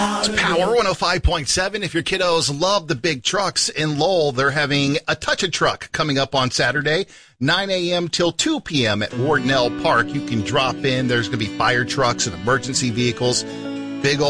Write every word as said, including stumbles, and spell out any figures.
It's Power one oh five point seven. If your kiddos love the big trucks in Lowell, they're having a Touch a Truck coming up on Saturday, nine a.m. till two p.m. at Wardnell Park. You can drop in. There's going to be fire trucks and emergency vehicles. Big old